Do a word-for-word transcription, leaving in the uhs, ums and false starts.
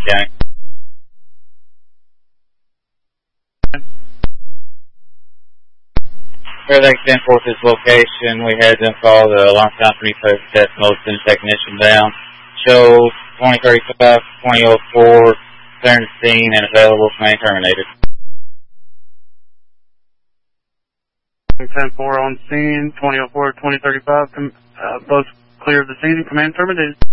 County. Everything's ten four to this location. We had them call the alarm company for test mode, send a technician down. Show twenty thirty-five, twenty oh four, clearing the scene and available, command terminated. ten four on scene, twenty oh four, twenty thirty-five, uh, both clear of the scene, command terminated.